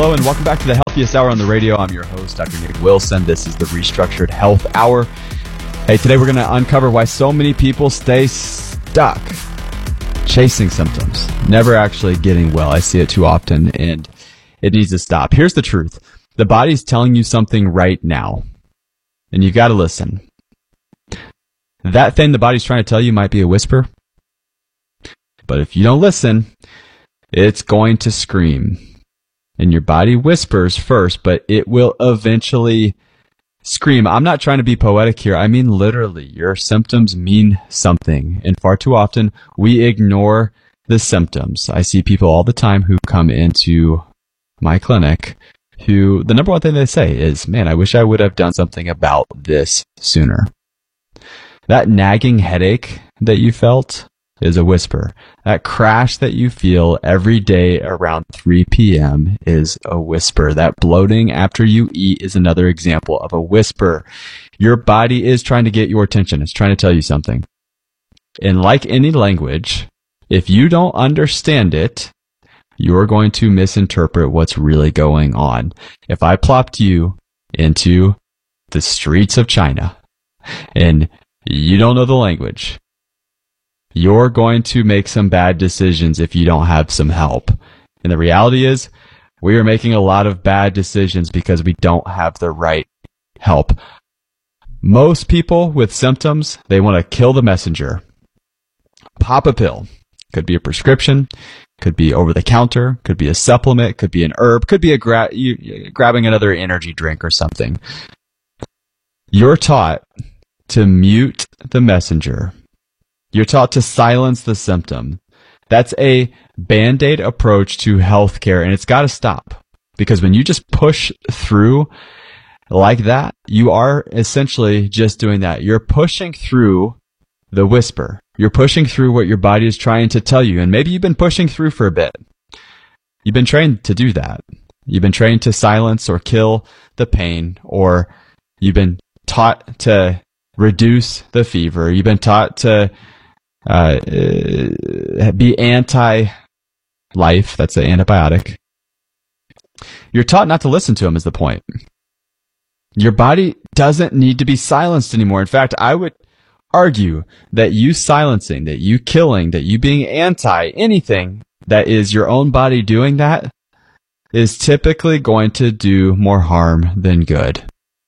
Hello and welcome back to the Healthiest Hour on the radio. I'm your host, Dr. Nick Wilson. This is the Restructured Health Hour. Hey, today we're going to uncover why so many people stay stuck chasing symptoms, never actually getting well. I see it too often and it needs to stop. Here's the truth. The body's telling you something right now and you got to listen. That thing the body's trying to tell you might be a whisper, but if you don't listen, it's going to scream. And your body whispers first, but it will eventually scream. I'm not trying to be poetic here. I mean literally, your symptoms mean something. And far too often, we ignore the symptoms. I see people all the time who come into my clinic who the number one thing they say is, man, I wish I would have done something about this sooner. That nagging headache that you felt is a whisper. That crash that you feel every day around 3 p.m. is a whisper. That bloating after you eat is another example of a whisper. Your body is trying to get your attention. It's trying to tell you something. And like any language, if you don't understand it, you're going to misinterpret what's really going on. If I plopped you into the streets of China and you don't know the language, you're going to make some bad decisions if you don't have some help. And the reality is, we are making a lot of bad decisions because we don't have the right help. Most people with symptoms, they want to kill the messenger. Pop a pill. Could be a prescription, could be over the counter, could be a supplement, could be an herb, could be grabbing another energy drink or something. You're taught to mute the messenger. You're taught to silence the symptom. That's a Band-Aid approach to healthcare, and it's got to stop. Because when you just push through like that, you are essentially just doing that. You're pushing through the whisper. You're pushing through what your body is trying to tell you, and maybe you've been pushing through for a bit. You've been trained to do that. You've been trained to silence or kill the pain, or you've been taught to reduce the fever. You've been taught to be anti-life. That's an antibiotic. You're taught not to listen to them is the point. Your body doesn't need to be silenced anymore. In fact, I would argue that you silencing, that you killing, that you being anti anything that is your own body doing that is typically going to do more harm than good.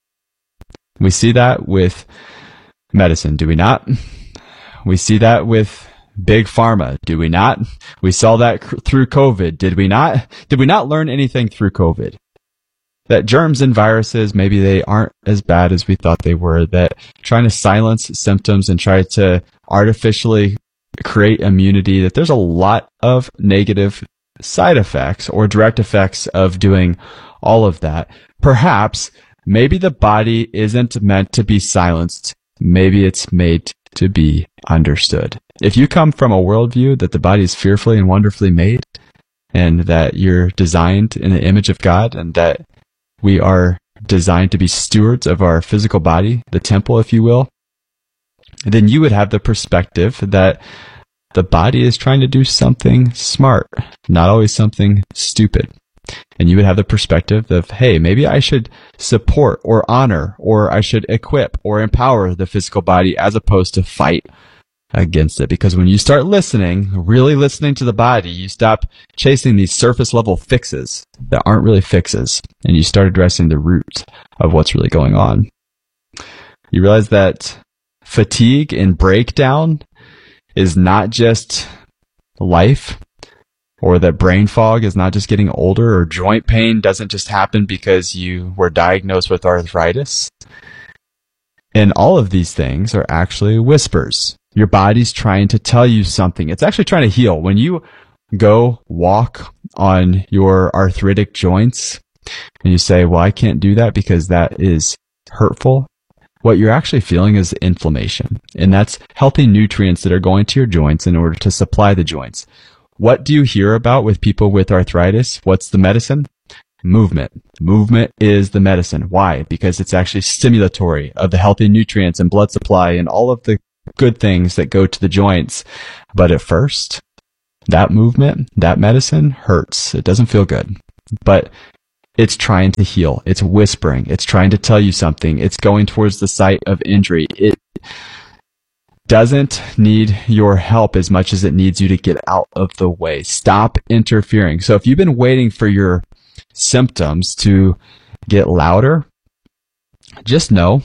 We see that with medicine, do we not? We see that with big pharma, do we not? We saw that through COVID, did we not? Did we not learn anything through COVID? That germs and viruses, maybe they aren't as bad as we thought they were, that trying to silence symptoms and try to artificially create immunity, that there's a lot of negative side effects or direct effects of doing all of that. Perhaps, maybe the body isn't meant to be silenced. Maybe it's made to be understood. If you come from a worldview that the body is fearfully and wonderfully made, and that you're designed in the image of God, and that we are designed to be stewards of our physical body, the temple, if you will, then you would have the perspective that the body is trying to do something smart, not always something stupid. And you would have the perspective of, hey, maybe I should support or honor, or I should equip or empower the physical body as opposed to fight against it. Because when you start listening, really listening to the body, you stop chasing these surface level fixes that aren't really fixes, and you start addressing the root of what's really going on. You realize that fatigue and breakdown is not just life, or that brain fog is not just getting older, or joint pain doesn't just happen because you were diagnosed with arthritis. And all of these things are actually whispers. Your body's trying to tell you something. It's actually trying to heal. When you go walk on your arthritic joints and you say, well, I can't do that because that is hurtful, what you're actually feeling is inflammation. And that's healthy nutrients that are going to your joints in order to supply the joints. What do you hear about with people with arthritis? What's the medicine? Movement. Movement is the medicine. Why? Because it's actually stimulatory of the healthy nutrients and blood supply and all of the good things that go to the joints. But at first, that movement, that medicine hurts. It doesn't feel good. But it's trying to heal. It's whispering. It's trying to tell you something. It's going towards the site of injury. It doesn't need your help as much as it needs you to get out of the way. Stop interfering. So if you've been waiting for your symptoms to get louder, just know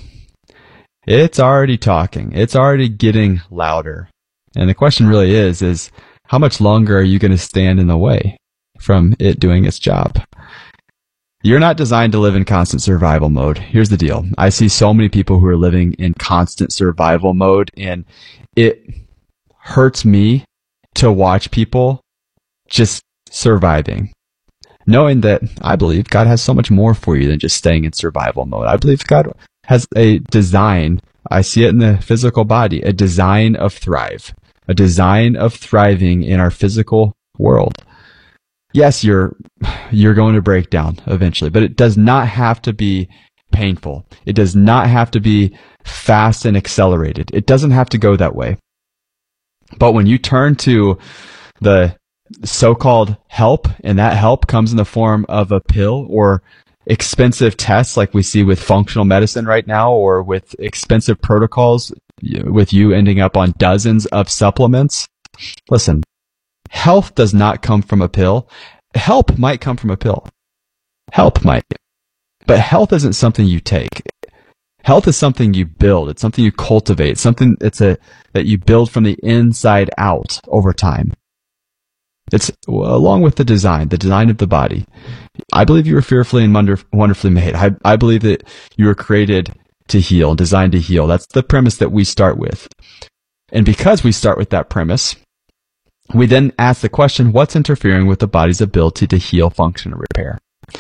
it's already talking. It's already getting louder. And the question really is how much longer are you going to stand in the way from it doing its job? You're not designed to live in constant survival mode. Here's the deal. I see so many people who are living in constant survival mode, and it hurts me to watch people just surviving, knowing that I believe God has so much more for you than just staying in survival mode. I believe God has a design. I see it in the physical body, a design of thrive, a design of thriving in our physical world. Yes, you're going to break down eventually, but it does not have to be painful. It does not have to be fast and accelerated. It doesn't have to go that way. But when you turn to the so-called help, and that help comes in the form of a pill or expensive tests like we see with functional medicine right now, or with expensive protocols, with you ending up on dozens of supplements. Listen, health does not come from a pill. Help might come from a pill. Help might. But health isn't something you take. Health is something you build. It's something you cultivate. Something that you build from the inside out over time. It's along with the design of the body. I believe you were fearfully and wonderfully made. I believe that you were created to heal, designed to heal. That's the premise that we start with. And because we start with that premise, we then ask the question, what's interfering with the body's ability to heal, function, and repair?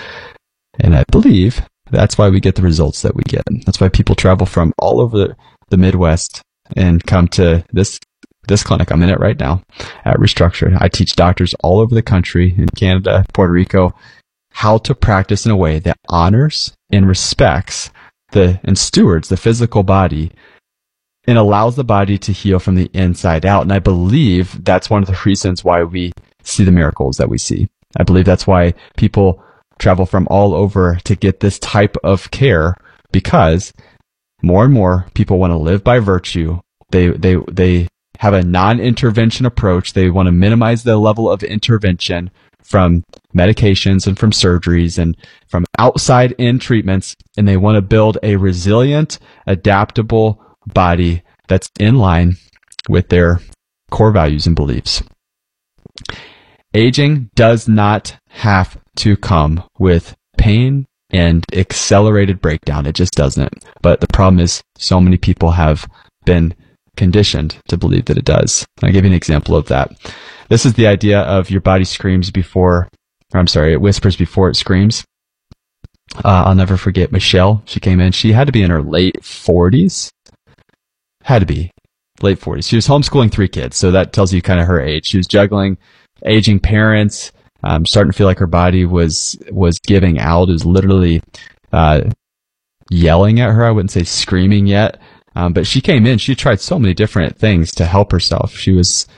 And I believe that's why we get the results that we get. That's why people travel from all over the Midwest and come to this clinic. I'm in it right now at Restructured. I teach doctors all over the country, in Canada, Puerto Rico, how to practice in a way that honors and respects and stewards the physical body and allows the body to heal from the inside out. And I believe that's one of the reasons why we see the miracles that we see. I believe that's why people travel from all over to get this type of care, because more and more people want to live by virtue. They have a non-intervention approach. They want to minimize the level of intervention from medications and from surgeries and from outside in treatments. And they want to build a resilient, adaptable body that's in line with their core values and beliefs. Aging does not have to come with pain and accelerated breakdown. It just doesn't. But the problem is so many people have been conditioned to believe that it does. I'll give you an example of that. This is the idea of your body it whispers before it screams. I'll never forget Michelle. She came in. She had to be in her late 40s. Had to be late 40s. She was homeschooling 3 kids, so that tells you kind of her age. She was juggling aging parents, starting to feel like her body was giving out. It was literally yelling at her. I wouldn't say screaming yet, but she came in. She tried so many different things to help herself. She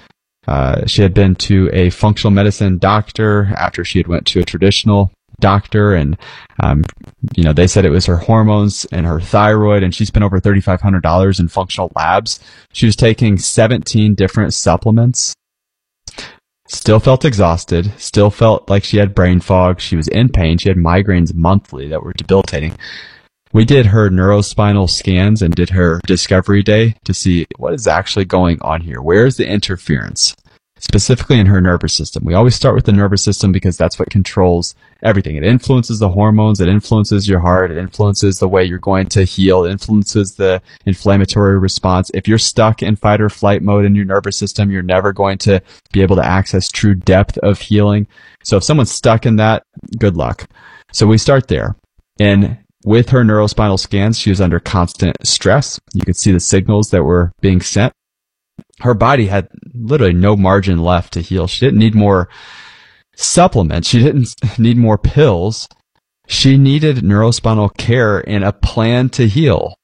had been to a functional medicine doctor after she had went to a traditional doctor, and they said it was her hormones and her thyroid, and she spent over $3,500 in functional labs. She was taking 17 different supplements, still felt exhausted, still felt like she had brain fog. She was in pain. She had migraines monthly that were debilitating. We did her neurospinal scans and did her discovery day to see what is actually going on here. Where is the interference? Specifically in her nervous system. We always start with the nervous system because that's what controls everything. It influences the hormones, it influences your heart, it influences the way you're going to heal, it influences the inflammatory response. If you're stuck in fight or flight mode in your nervous system, you're never going to be able to access true depth of healing. So if someone's stuck in that, good luck. So we start there. And with her neurospinal scans, she was under constant stress. You could see the signals that were being sent. Her body had literally no margin left to heal. She didn't need more supplements. She didn't need more pills. She needed neurospinal care and a plan to heal.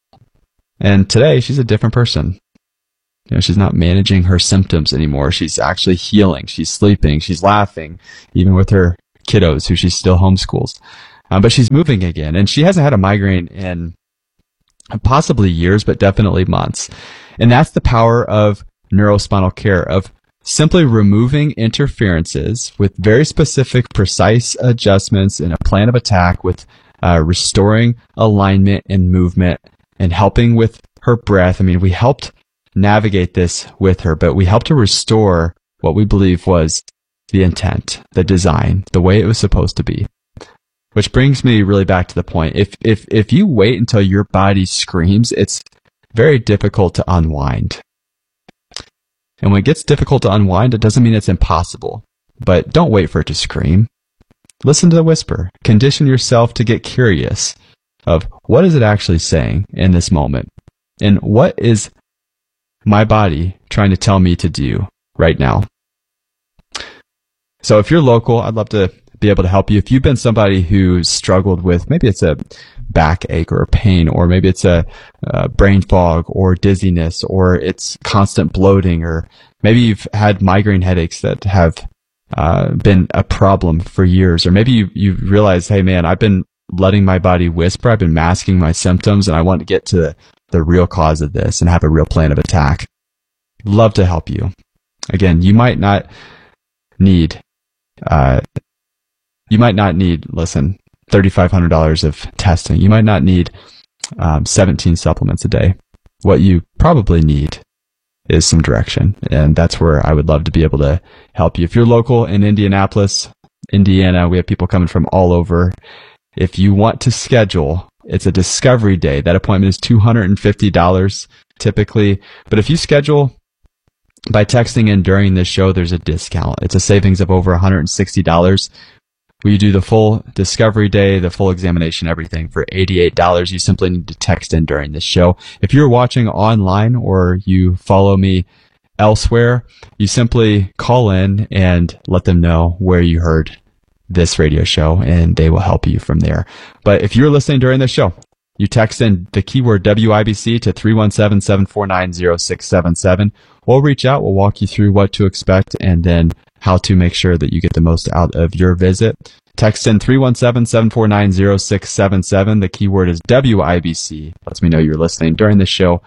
And today, she's a different person. She's not managing her symptoms anymore. She's actually healing. She's sleeping. She's laughing. Even with her kiddos who she still homeschools. But she's moving again, and she hasn't had a migraine in possibly years, but definitely months. And that's the power of neurospinal care, of simply removing interferences with very specific, precise adjustments in a plan of attack, with restoring alignment and movement and helping with her breath. I mean, we helped navigate this with her, but we helped to restore what we believe was the intent, the design, the way it was supposed to be. Which brings me really back to the point. If you wait until your body screams, it's very difficult to unwind. And when it gets difficult to unwind, it doesn't mean it's impossible. But don't wait for it to scream. Listen to the whisper. Condition yourself to get curious of what is it actually saying in this moment? And what is my body trying to tell me to do right now? So if you're local, I'd love to be able to help you. If you've been somebody who's struggled with, maybe it's a backache or a pain, or maybe it's a brain fog or dizziness, or it's constant bloating, or maybe you've had migraine headaches that have been a problem for years, or maybe you realize, hey man, I've been letting my body whisper, I've been masking my symptoms, and I want to get to the real cause of this and have a real plan of attack. Love to help you. Again, you might not need listen, $3,500 of testing. You might not need 17 supplements a day. What you probably need is some direction. And that's where I would love to be able to help you. If you're local in Indianapolis, Indiana, we have people coming from all over. If you want to schedule, it's a discovery day. That appointment is $250 typically. But if you schedule by texting in during this show, there's a discount. It's a savings of over $160. We do the full discovery day, the full examination, everything for $88. You simply need to text in during this show. If you're watching online or you follow me elsewhere, you simply call in and let them know where you heard this radio show, and they will help you from there. But if you're listening during this show, you text in the keyword WIBC to 317-749-0677. We'll reach out. We'll walk you through what to expect and then how to make sure that you get the most out of your visit. Text in 317-749-0677. The keyword is WIBC. Lets me know you're listening during the show.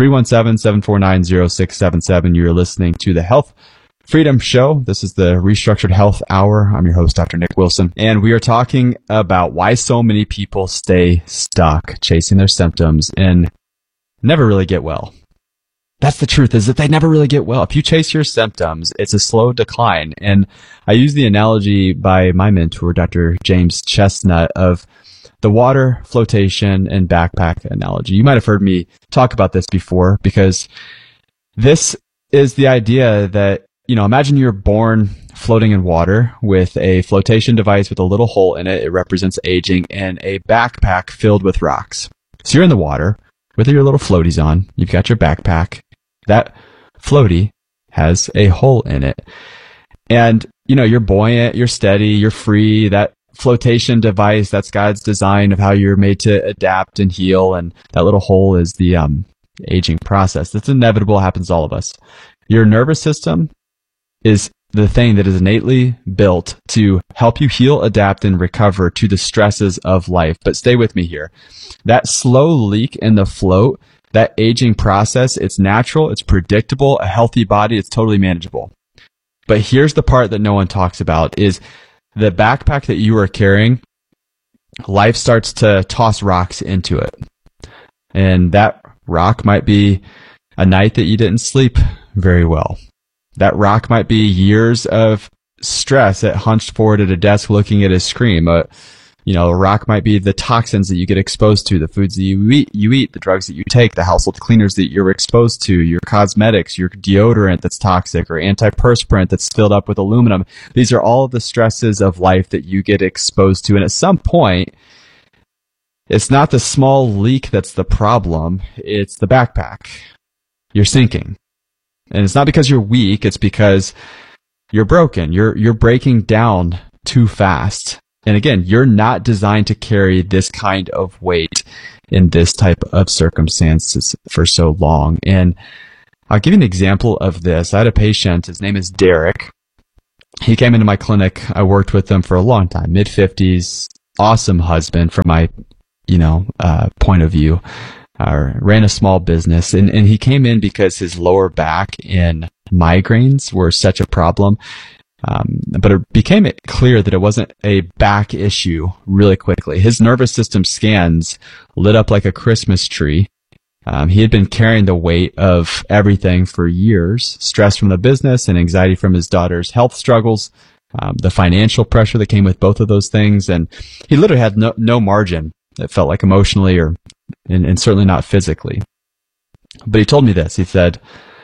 317-749-0677. You're listening to the Health Freedom Show. This is the Restructured Health Hour. I'm your host, Dr. Nick Wilson, and we are talking about why so many people stay stuck chasing their symptoms and never really get well. That's the truth, is that they never really get well. If you chase your symptoms, it's a slow decline. And I use the analogy by my mentor, Dr. James Chestnut, of the water, flotation, and backpack analogy. You might have heard me talk about this before, because this is the idea that, imagine you're born floating in water with a flotation device with a little hole in it. It represents aging, and a backpack filled with rocks. So you're in the water with your little floaties on. You've got your backpack. That floaty has a hole in it. And, you're buoyant, you're steady, you're free. That flotation device, that's God's design of how you're made to adapt and heal. And that little hole is the aging process. That's inevitable. It happens to all of us. Your nervous system is the thing that is innately built to help you heal, adapt, and recover to the stresses of life. But stay with me here. That slow leak in the float, that aging process, it's natural, it's predictable. A healthy body, it's totally manageable. But here's the part that no one talks about, is the backpack that you are carrying, life starts to toss rocks into it. And that rock might be a night that you didn't sleep very well. That rock might be years of stress at hunched forward at a desk looking at a screen. A rock might be the toxins that you get exposed to, the foods that you eat, the drugs that you take, the household cleaners that you're exposed to, your cosmetics, your deodorant that's toxic, or antiperspirant that's filled up with aluminum. These are all of the stresses of life that you get exposed to. And at some point, it's not the small leak that's the problem. It's the backpack. You're sinking. And it's not because you're weak. It's because you're broken. You're breaking down too fast. And again, you're not designed to carry this kind of weight in this type of circumstances for so long. And I'll give you an example of this. I had a patient, his name is Derek. he came into my clinic. I worked with him for a long time, mid-50s, awesome husband from my, point of view. Ran a small business, and he came in because his lower back and migraines were such a problem. But it became clear that it wasn't a back issue really quickly. His nervous system scans lit up like a Christmas tree. He had been carrying the weight of everything for years, stress from the business and anxiety from his daughter's health struggles, the financial pressure that came with both of those things. And he literally had no margin, it felt like, emotionally and certainly not physically. But he told me this. He said,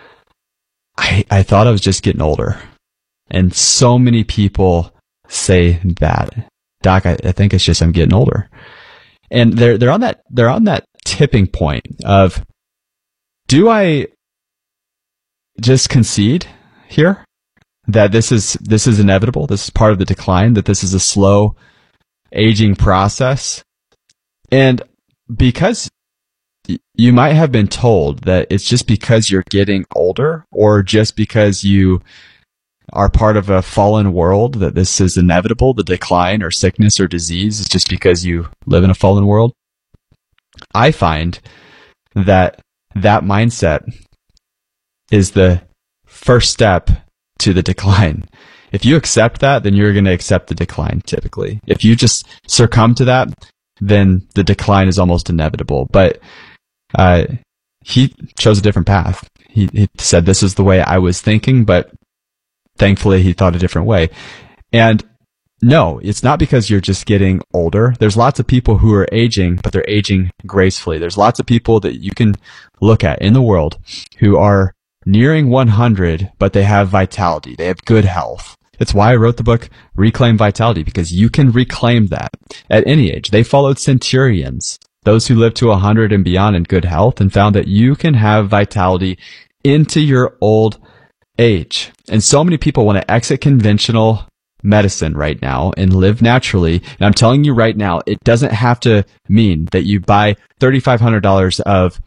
I thought I was just getting older. And so many people say that, Doc, I think it's just I'm getting older. And they're on that tipping point of, do I just concede here that this is inevitable, this is part of the decline, that this is a slow aging process? And because you might have been told that it's just because you're getting older, or just because you are part of a fallen world that this is inevitable, the decline or sickness or disease is just because you live in a fallen world. I find that mindset is the first step to the decline. If you accept that, then you're going to accept the decline typically. If you just succumb to that, then the decline is almost inevitable. But he chose a different path. He said, this is the way I was thinking, but thankfully he thought a different way. And no, it's not because you're just getting older. There's lots of people who are aging, but they're aging gracefully. There's lots of people that you can look at in the world who are nearing 100, but they have vitality. They have good health. It's why I wrote the book, Reclaim Vitality, because you can reclaim that at any age. They followed centurions, those who lived to 100 and beyond in good health, and found that you can have vitality into your old age. And so many people want to exit conventional medicine right now and live naturally. And I'm telling you right now, it doesn't have to mean that you buy $3,500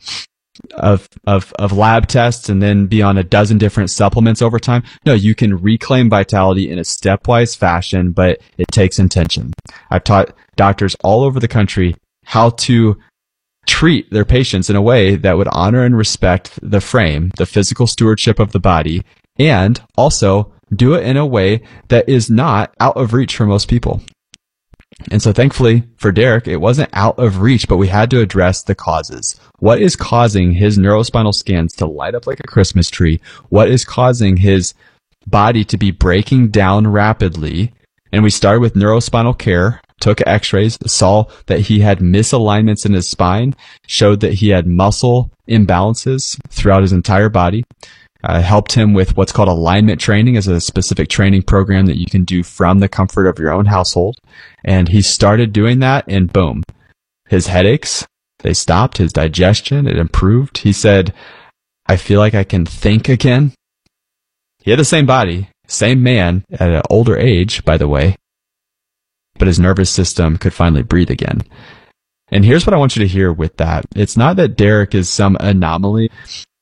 of lab tests and then be on a dozen different supplements over time. No, you can reclaim vitality in a stepwise fashion, but it takes intention. I've taught doctors all over the country how to treat their patients in a way that would honor and respect the frame, the physical stewardship of the body, and also do it in a way that is not out of reach for most people. And so thankfully for Derek, it wasn't out of reach, but we had to address the causes. What is causing his neurospinal scans to light up like a Christmas tree? What is causing his body to be breaking down rapidly? And we started with neurospinal care, took x-rays, saw that he had misalignments in his spine, showed that he had muscle imbalances throughout his entire body. Helped him with what's called alignment training, as a specific training program that you can do from the comfort of your own household. And he started doing that, and boom, his headaches, they stopped. His digestion, it improved. He said, I feel like I can think again. He had the same body, same man at an older age, by the way, but his nervous system could finally breathe again. And here's what I want you to hear with that. It's not that Derek is some anomaly.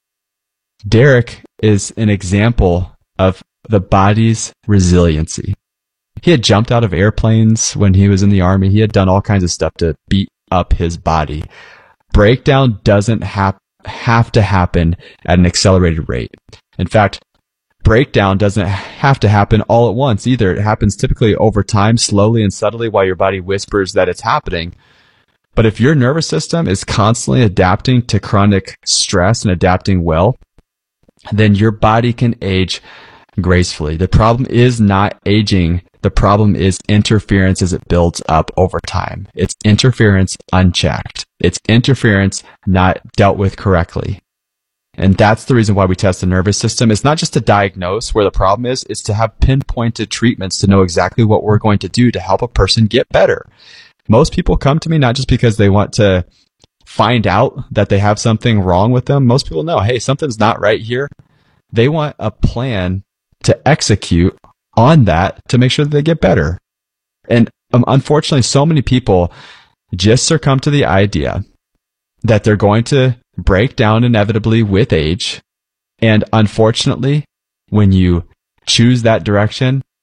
Derek is an example of the body's resiliency. He had jumped out of airplanes when he was in the Army. He had done all kinds of stuff to beat up his body. Breakdown doesn't have to happen at an accelerated rate. In fact, breakdown doesn't have to happen all at once either. It happens typically over time, slowly and subtly, while your body whispers that it's happening. But if your nervous system is constantly adapting to chronic stress and adapting well, then your body can age gracefully. The problem is not aging. The problem is interference as it builds up over time. It's interference unchecked. It's interference not dealt with correctly. And that's the reason why we test the nervous system. It's not just to diagnose where the problem is, it's to have pinpointed treatments to know exactly what we're going to do to help a person get better. Most people come to me not just because they want to find out that they have something wrong with them. Most people know, hey, something's not right here. They want a plan to execute on that to make sure that they get better. And unfortunately, so many people just succumb to the idea that they're going to break down inevitably with age. And unfortunately, when you choose that direction,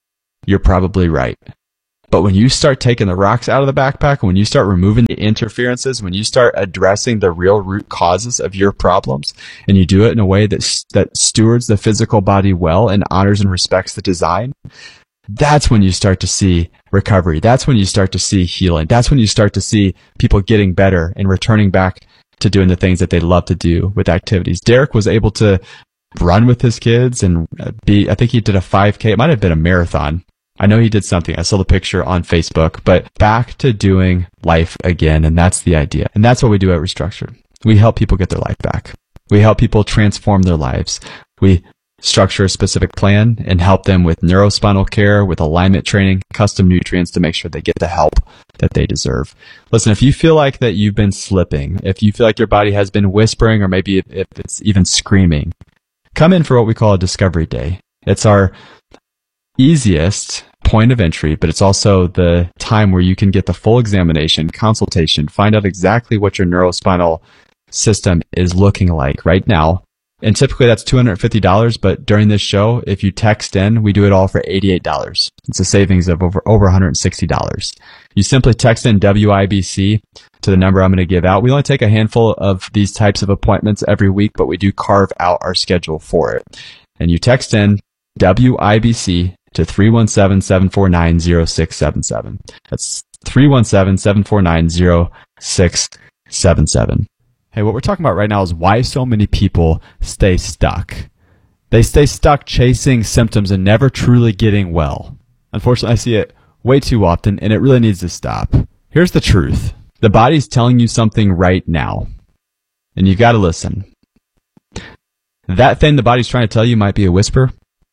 you're probably right. But when you start taking the rocks out of the backpack, when you start removing the interferences, when you start addressing the real root causes of your problems, and you do it in a way that stewards the physical body well and honors and respects the design, that's when you start to see recovery. That's when you start to see healing. That's when you start to see people getting better and returning back to doing the things that they love to do with activities. Derek was able to run with his kids and I think he did a 5K. It might have been a marathon. I know he did something. I saw the picture on Facebook, but back to doing life again. And that's the idea. And that's what we do at Restructured. We help people get their life back. We help people transform their lives. We structure a specific plan and help them with neurospinal care, with alignment training, custom nutrients to make sure they get the help that they deserve. Listen, if you feel like that you've been slipping, if you feel like your body has been whispering, or maybe if it's even screaming, come in for what we call a discovery day. It's our easiest point of entry, but it's also the time where you can get the full examination, consultation, find out exactly what your neurospinal system is looking like right now. And typically that's $250, but during this show, if you text in, we do it all for $88. It's a savings of over $160. You simply text in WIBC to the number I'm going to give out. We only take a handful of these types of appointments every week, but we do carve out our schedule for it. And you text in WIBC to 317-749-0677. That's 317-749-0677. Hey, what we're talking about right now is why so many people stay stuck. They stay stuck chasing symptoms and never truly getting well. Unfortunately, I see it way too often, and it really needs to stop. Here's the truth. The body's telling you something right now, and you've got to listen. That thing the body's trying to tell you might be a whisper,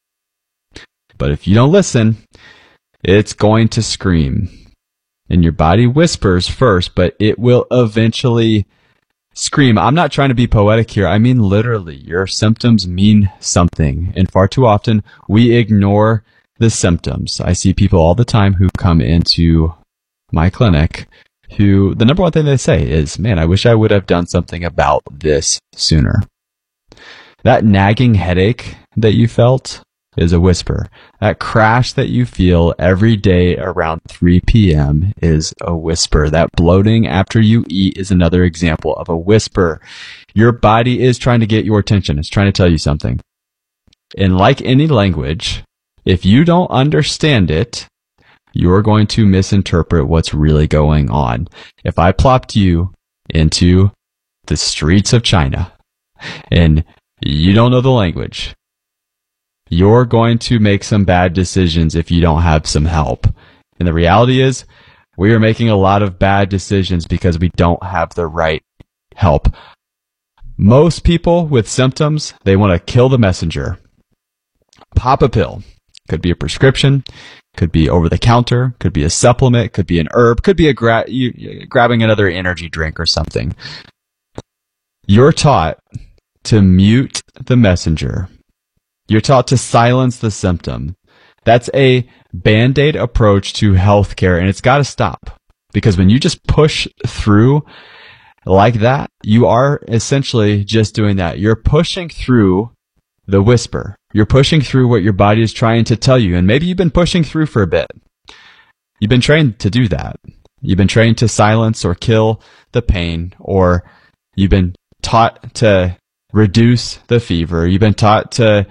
but if you don't listen, it's going to scream. And your body whispers first, but it will eventually scream. I'm not trying to be poetic here. I mean literally, your symptoms mean something. And far too often, we ignore the symptoms. I see people all the time who come into my clinic who the number one thing they say is, man, I wish I would have done something about this sooner. That nagging headache that you felt is a whisper. That crash that you feel every day around 3 p.m. is a whisper. That bloating after you eat is another example of a whisper. Your body is trying to get your attention. It's trying to tell you something. And like any language, if you don't understand it, you're going to misinterpret what's really going on. If I plopped you into the streets of China and you don't know the language, you're going to make some bad decisions if you don't have some help. And the reality is, we are making a lot of bad decisions because we don't have the right help. Most people with symptoms, they want to kill the messenger. Pop a pill. Could be a prescription, could be over the counter, could be a supplement, could be an herb, could be grabbing another energy drink or something. You're taught to mute the messenger. You're taught to silence the symptom. That's a Band-Aid approach to healthcare, and it's got to stop. Because when you just push through like that, you are essentially just doing that. You're pushing through the whisper. You're pushing through what your body is trying to tell you, and maybe you've been pushing through for a bit. You've been trained to do that. You've been trained to silence or kill the pain, or you've been taught to reduce the fever. You've been taught to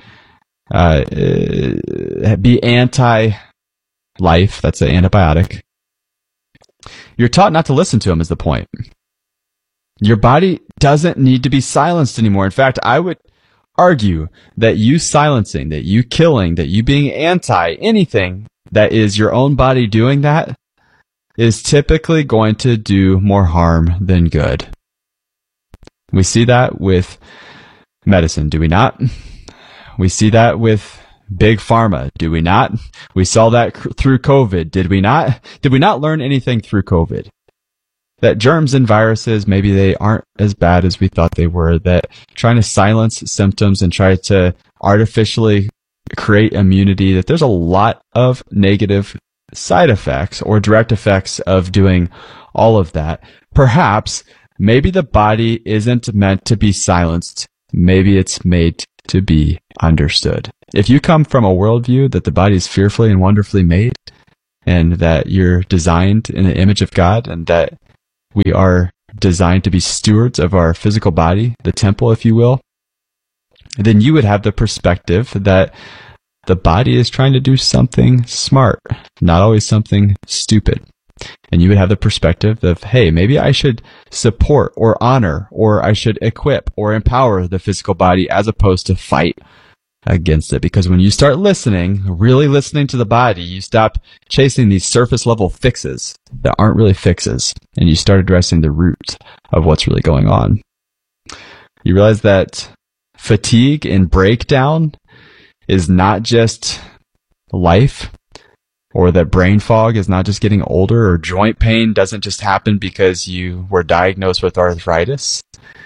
be anti-life. That's an antibiotic. You're taught not to listen to them is the point. Your body doesn't need to be silenced anymore. In fact, I would argue that you silencing, that you killing, that you being anti anything that is your own body doing that is typically going to do more harm than good. We see that with medicine, do we not? We see that with big pharma, do we not? We saw that through COVID, did we not? Did we not learn anything through COVID? That germs and viruses, maybe they aren't as bad as we thought they were, that trying to silence symptoms and try to artificially create immunity, that there's a lot of negative side effects or direct effects of doing all of that. Perhaps, maybe the body isn't meant to be silenced. Maybe it's made to be understood. If you come from a worldview that the body is fearfully and wonderfully made, and that you're designed in the image of God, and that we are designed to be stewards of our physical body, the temple, if you will, then you would have the perspective that the body is trying to do something smart, not always something stupid. And you would have the perspective of, hey, maybe I should support or honor, or I should equip or empower the physical body as opposed to fight against it. Because when you start listening, really listening to the body, you stop chasing these surface level fixes that aren't really fixes, and you start addressing the root of what's really going on. You realize that fatigue and breakdown is not just life, or that brain fog is not just getting older, or joint pain doesn't just happen because you were diagnosed with arthritis.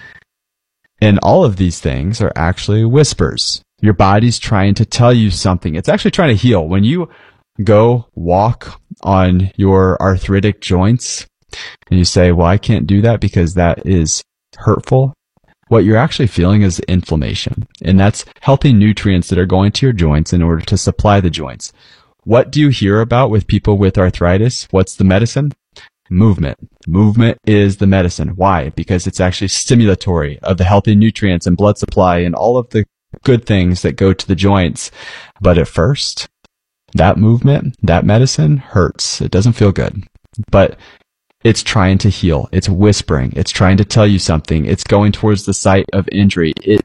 And all of these things are actually whispers. Your body's trying to tell you something. It's actually trying to heal. When you go walk on your arthritic joints and you say, well, I can't do that because that is hurtful, what you're actually feeling is inflammation. And that's healthy nutrients that are going to your joints in order to supply the joints. What do you hear about with people with arthritis? What's the medicine? Movement. Movement is the medicine. Why? Because it's actually stimulatory of the healthy nutrients and blood supply and all of the good things that go to the joints. But at first, that movement, that medicine hurts. It doesn't feel good. But it's trying to heal. It's whispering. It's trying to tell you something. It's going towards the site of injury. It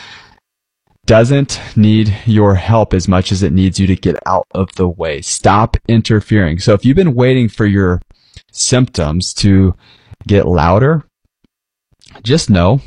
doesn't need your help as much as it needs you to get out of the way. Stop interfering. So if you've been waiting for your symptoms to get louder, just know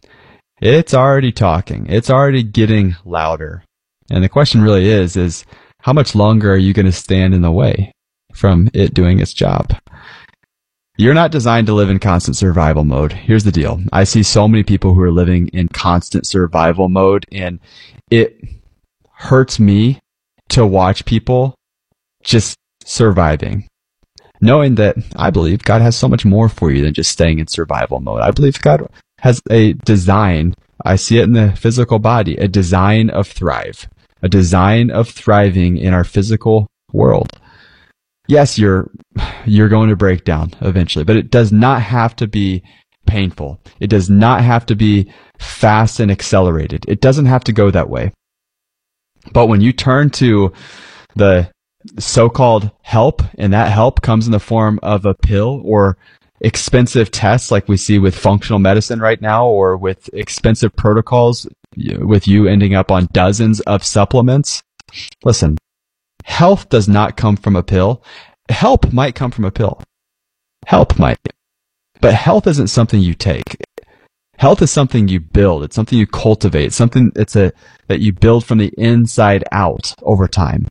it's already talking. It's already getting louder. And the question really is how much longer are you going to stand in the way from it doing its job? You're not designed to live in constant survival mode. Here's the deal. I see so many people who are living in constant survival mode, and it hurts me to watch people just surviving, knowing that I believe God has so much more for you than just staying in survival mode. I believe God has a design. I see it in the physical body, a design of thrive, a design of thriving in our physical world. Yes, you're going to break down eventually, but it does not have to be painful. It does not have to be fast and accelerated. It doesn't have to go that way. But when you turn to the so-called help, and that help comes in the form of a pill or expensive tests like we see with functional medicine right now, or with expensive protocols, with you ending up on dozens of supplements. Listen, health does not come from a pill. Help might come from a pill. Help might. But health isn't something you take. Health is something you build. It's something you cultivate. It's something that you build from the inside out over time.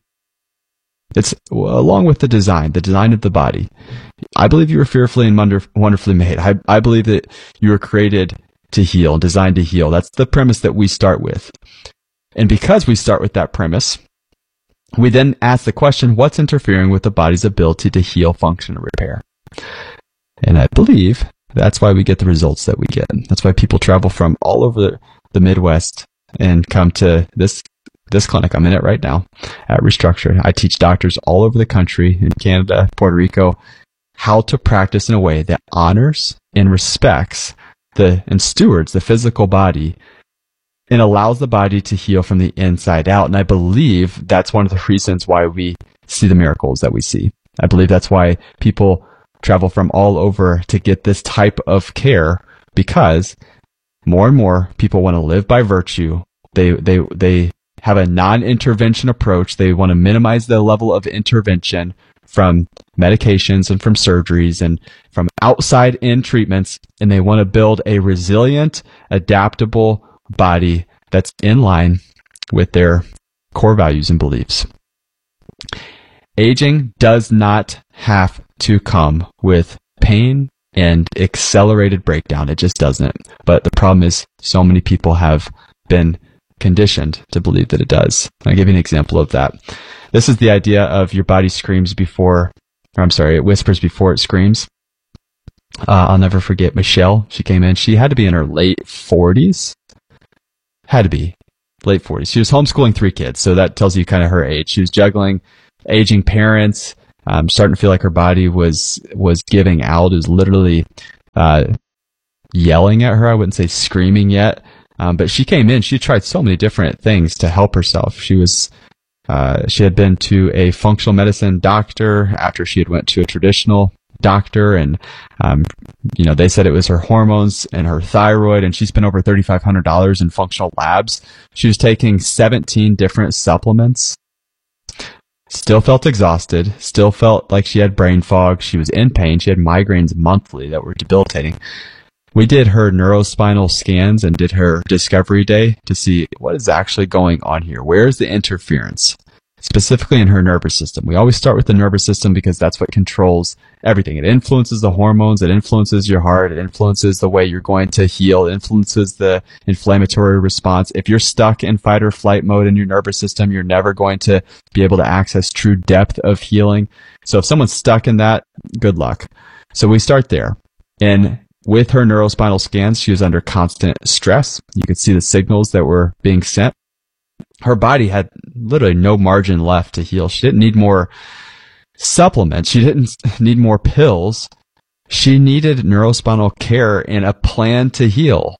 It's along with the design of the body. I believe you were fearfully and wonderfully made. I believe that you were created to heal, designed to heal. That's the premise that we start with. And because we start with that premise, we then ask the question, what's interfering with the body's ability to heal, function, and repair? And I believe that's why we get the results that we get. That's why people travel from all over the Midwest and come to this clinic. I'm in it right now at Restructure. I teach doctors all over the country, in Canada, Puerto Rico, how to practice in a way that honors and respects and stewards the physical body and allows the body to heal from the inside out. And I believe that's one of the reasons why we see the miracles that we see. I believe that's why people travel from all over to get this type of care, because more and more people want to live by virtue. They have a non-intervention approach. They want to minimize the level of intervention from medications and from surgeries and from outside in treatments. And they want to build a resilient, adaptable body that's in line with their core values and beliefs. Aging does not have to come with pain and accelerated breakdown. It just doesn't. But the problem is so many people have been conditioned to believe that it does. I'll give you an example of that. This is the idea of your body it whispers before it screams. I'll never forget Michelle. She came in. She had to be in her late 40s. Had to be. late 40s. She was homeschooling 3 kids, so that tells you kind of her age. She was juggling aging parents, starting to feel like her body was giving out. It was literally yelling at her. I wouldn't say screaming yet, but she came in. She tried so many different things to help herself. She had been to a functional medicine doctor after she had went to a traditional doctor, and they said it was her hormones and her thyroid, and she spent over $3,500 in functional labs. She was taking 17 different supplements. Still felt exhausted, still felt like she had brain fog. She was in pain. She had migraines monthly that were debilitating. We did her neurospinal scans and did her discovery day to see what is actually going on here. Where is the interference? Specifically in her nervous system. We always start with the nervous system because that's what controls everything. It influences the hormones, it influences your heart, it influences the way you're going to heal, it influences the inflammatory response. If you're stuck in fight or flight mode in your nervous system, you're never going to be able to access true depth of healing. So if someone's stuck in that, good luck. So we start there. And with her neurospinal scans, she was under constant stress. You could see the signals that were being sent. Her body had literally no margin left to heal. She didn't need more supplements. She didn't need more pills. She needed neurospinal care and a plan to heal.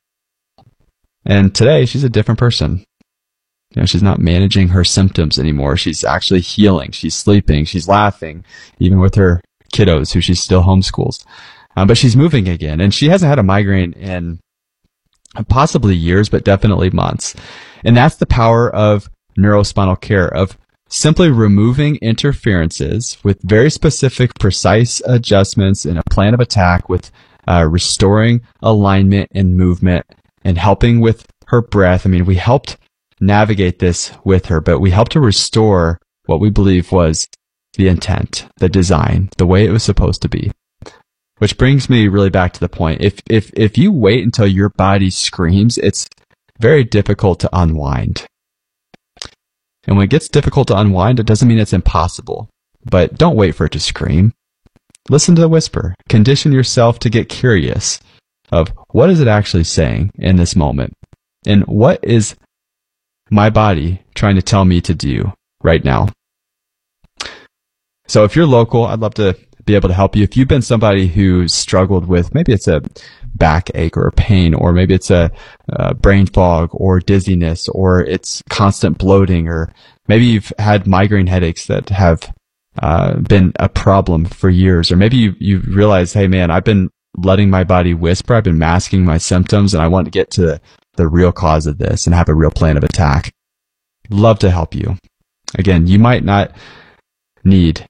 And today, she's a different person. She's not managing her symptoms anymore. She's actually healing. She's sleeping. She's laughing, even with her kiddos, who she still homeschools. But she's moving again. And she hasn't had a migraine in possibly years, but definitely months. And that's the power of neurospinal care, of simply removing interferences with very specific, precise adjustments and a plan of attack, with restoring alignment and movement and helping with her breath. I mean, we helped navigate this with her, but we helped her restore what we believe was the intent, the design, the way it was supposed to be. Which brings me really back to the point. If you wait until your body screams, it's very difficult to unwind. And when it gets difficult to unwind, it doesn't mean it's impossible. But don't wait for it to scream. Listen to the whisper. Condition yourself to get curious of what is it actually saying in this moment? And what is my body trying to tell me to do right now? So if you're local, I'd love to be able to help you. If you've been somebody who's struggled with, maybe it's a backache or a pain, or maybe it's a brain fog or dizziness, or it's constant bloating, or maybe you've had migraine headaches that have been a problem for years, or maybe you realize, hey man, I've been letting my body whisper, I've been masking my symptoms, and I want to get to the real cause of this and have a real plan of attack. Love to help you. Again, you might not need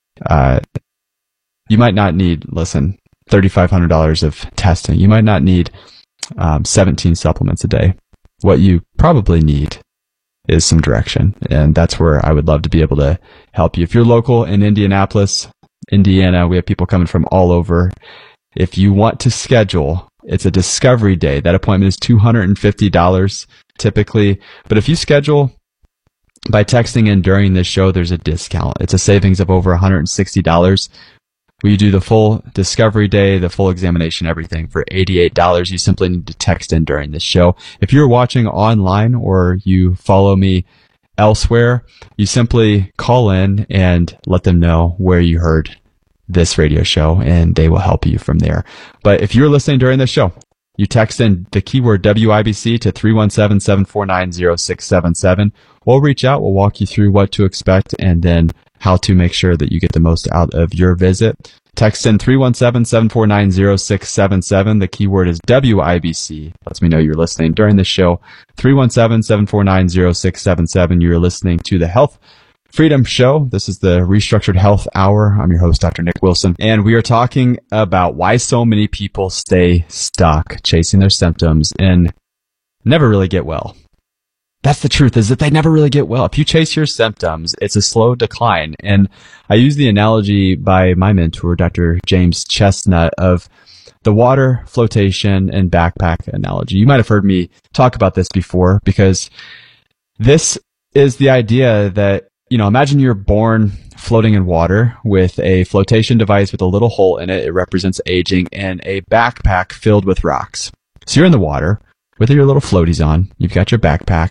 listen, $3,500 of testing. You might not need 17 supplements a day. What you probably need is some direction. And that's where I would love to be able to help you. If you're local in Indianapolis, Indiana, we have people coming from all over. If you want to schedule, it's a discovery day. That appointment is $250 typically. But if you schedule by texting in during this show, there's a discount. It's a savings of over $160. We do the full discovery day, the full examination, everything for $88. You simply need to text in during this show. If you're watching online or you follow me elsewhere, you simply call in and let them know where you heard this radio show, and they will help you from there. But if you're listening during this show, you text in the keyword WIBC to 317-749-0677. We'll reach out. We'll walk you through what to expect and then how to make sure that you get the most out of your visit. Text in 317-749-0677. The keyword is WIBC. Lets me know you're listening during the show. 317-749-0677. You're listening to the Health Freedom Show. This is the Restructured Health Hour. I'm your host, Dr. Nick Wilson, and we are talking about why so many people stay stuck chasing their symptoms and never really get well. That's the truth, is that they never really get well. If you chase your symptoms, it's a slow decline. And I use the analogy by my mentor, Dr. James Chestnut, of the water, flotation, and backpack analogy. You might have heard me talk about this before, because this is the idea that, imagine you're born floating in water with a flotation device with a little hole in it. It represents aging, and a backpack filled with rocks. So you're in the water with your little floaties on. You've got your backpack.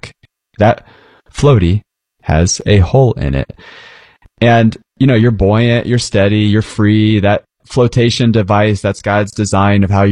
That floaty has a hole in it. And, you're buoyant, you're steady, you're free. That flotation device, that's God's design of how